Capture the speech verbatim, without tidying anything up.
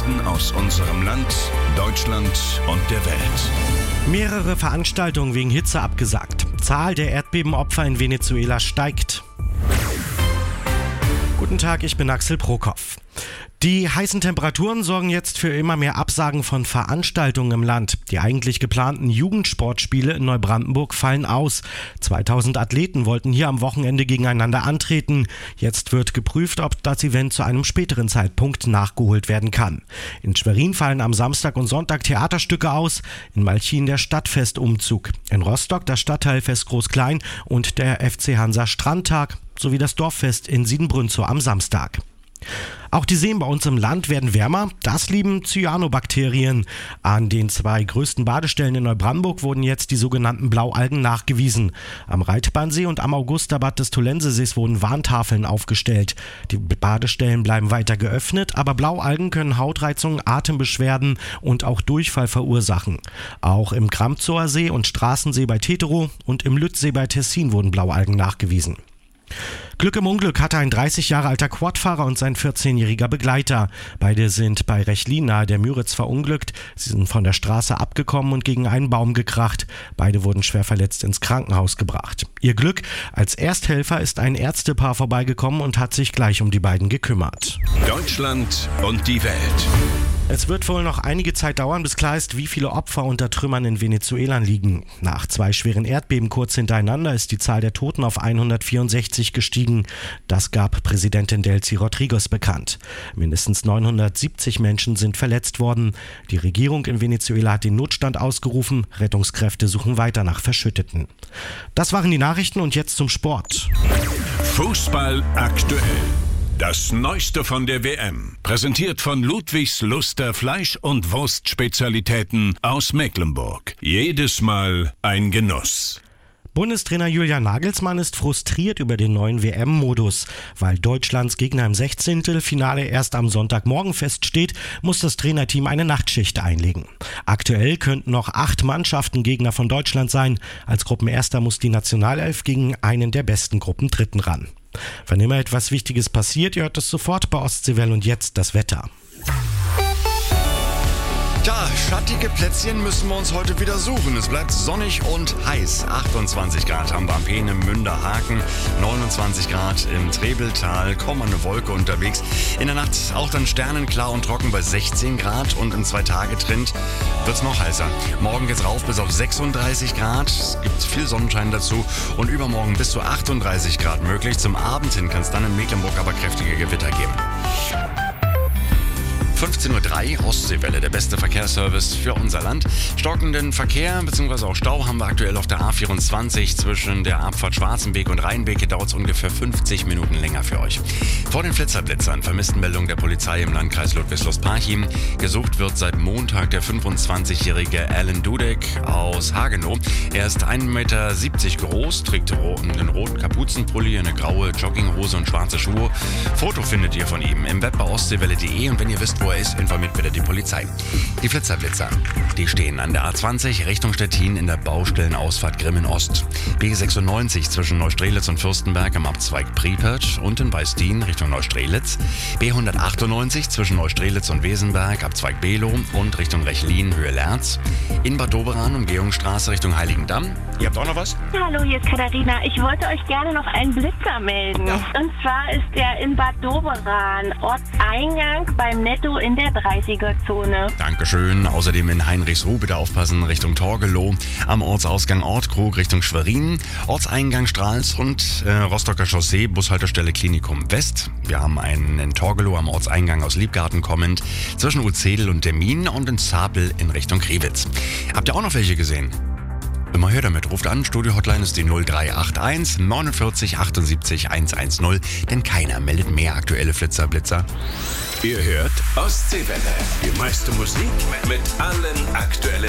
Besten aus unserem Land, Deutschland und der Welt. Mehrere Veranstaltungen wegen Hitze abgesagt. Zahl der Erdbebenopfer in Venezuela steigt. Guten Tag, ich bin Axel Prokop. Die heißen Temperaturen sorgen jetzt für immer mehr Absagen von Veranstaltungen im Land. Die eigentlich geplanten Jugendsportspiele in Neubrandenburg fallen aus. zweitausend Athleten wollten hier am Wochenende gegeneinander antreten. Jetzt wird geprüft, ob das Event zu einem späteren Zeitpunkt nachgeholt werden kann. In Schwerin fallen am Samstag und Sonntag Theaterstücke aus, in Malchin der Stadtfestumzug, in Rostock das Stadtteilfest Groß-Klein und der F C Hansa Strandtag sowie das Dorffest in Siedenbrünnzow am Samstag. Auch die Seen bei uns im Land werden wärmer. Das lieben Cyanobakterien. An den zwei größten Badestellen in Neubrandenburg wurden jetzt die sogenannten Blaualgen nachgewiesen. Am Reitbahnsee und am Augusterbad des Tolensesees wurden Warntafeln aufgestellt. Die Badestellen bleiben weiter geöffnet, aber Blaualgen können Hautreizungen, Atembeschwerden und auch Durchfall verursachen. Auch im Kramzower See und Straßensee bei Teterow und im Lützsee bei Tessin wurden Blaualgen nachgewiesen. Glück im Unglück hatte ein dreißig Jahre alter Quadfahrer und sein vierzehnjähriger Begleiter. Beide sind bei Rechlin nahe der Müritz verunglückt. Sie sind von der Straße abgekommen und gegen einen Baum gekracht. Beide wurden schwer verletzt ins Krankenhaus gebracht. Ihr Glück: als Ersthelfer ist ein Ärztepaar vorbeigekommen und hat sich gleich um die beiden gekümmert. Deutschland und die Welt. Es wird wohl noch einige Zeit dauern, bis klar ist, wie viele Opfer unter Trümmern in Venezuela liegen. Nach zwei schweren Erdbeben kurz hintereinander ist die Zahl der Toten auf hundertvierundsechzig gestiegen. Das gab Präsidentin Delcy Rodriguez bekannt. Mindestens neunhundertsiebzig Menschen sind verletzt worden. Die Regierung in Venezuela hat den Notstand ausgerufen. Rettungskräfte suchen weiter nach Verschütteten. Das waren die Nachrichten und jetzt zum Sport. Fußball aktuell. Das Neueste von der W M, präsentiert von Ludwigs Luster Fleisch- und Wurstspezialitäten aus Mecklenburg. Jedes Mal ein Genuss. Bundestrainer Julian Nagelsmann ist frustriert über den neuen W M-Modus. Weil Deutschlands Gegner im Sechzehntelfinale erst am Sonntagmorgen feststeht, muss das Trainerteam eine Nachtschicht einlegen. Aktuell könnten noch acht Mannschaften Gegner von Deutschland sein. Als Gruppenerster muss die Nationalelf gegen einen der besten Gruppendritten ran. Wenn immer etwas Wichtiges passiert, ihr hört es sofort bei Ostseewelle und jetzt das Wetter. Ja, schattige Plätzchen müssen wir uns heute wieder suchen. Es bleibt sonnig und heiß. achtundzwanzig Grad haben wir am Peenemünder Haken, neunundzwanzig Grad im Trebeltal, kaum eine Wolke unterwegs. In der Nacht auch dann sternenklar und trocken bei sechzehn Grad und im Zwei-Tage-Trend wird es noch heißer. Morgen geht's rauf bis auf sechsunddreißig Grad, es gibt viel Sonnenschein dazu und übermorgen bis zu achtunddreißig Grad möglich. Zum Abend hin kann es dann in Mecklenburg aber kräftige Gewitter geben. fünfzehn Uhr drei, Ostseewelle, der beste Verkehrsservice für unser Land. Stockenden Verkehr bzw. auch Stau haben wir aktuell auf der A vierundzwanzig zwischen der Abfahrt Schwarzenbeek und Rheinbeek. Hier dauert es ungefähr fünfzig Minuten länger für euch. Vor den Flitzerblitzern, Vermisstenmeldung der Polizei im Landkreis Ludwigslust-Parchim. Gesucht wird seit Montag der fünfundzwanzigjährige Alan Dudek aus Hagenow. Er ist ein Meter siebzig groß, trägt einen roten Kapuzenpulli, eine graue Jogginghose und schwarze Schuhe. Foto findet ihr von ihm im Web bei ostseewelle punkt de und wenn ihr wisst, wo er ist, informiert bitte die Polizei. Die Flitzerblitzer, die stehen an der A zwanzig Richtung Stettin in der Baustellenausfahrt Grimmen Ost. B sechsundneunzig zwischen Neustrelitz und Fürstenberg am Abzweig Priepert und in Weistin Richtung Neustrelitz. B hundertachtundneunzig zwischen Neustrelitz und Wesenberg, Abzweig Below und Richtung Rechlin, Höhe Lerz. In Bad Doberan, Umgehungsstraße Richtung Heiligendamm. Ihr habt auch noch was? Hallo, hier ist Katharina. Ich wollte euch gerne noch einen Blitzer melden. Ja. Und zwar ist der in Bad Doberan, Ortseingang beim Netto in der dreißiger-Zone. Dankeschön. Außerdem in Heinrichsruh bitte aufpassen Richtung Torgelow, am Ortsausgang Ortkrug Richtung Schwerin, Ortseingang Stralsund, äh, Rostocker Chaussee, Bushaltestelle Klinikum West. Wir haben einen in Torgelow am Ortseingang aus Liebgarten kommend, zwischen Uzedel und Demmin und in Zapel in Richtung Krewitz. Habt ihr auch noch welche gesehen? Immer her damit, ruft an, Studio-Hotline ist die null drei acht eins neunundvierzig achtundsiebzig hundertzehn, denn keiner meldet mehr aktuelle Flitzerblitzer. Ihr hört Ostseewelle, die meiste Musik mit allen aktuellen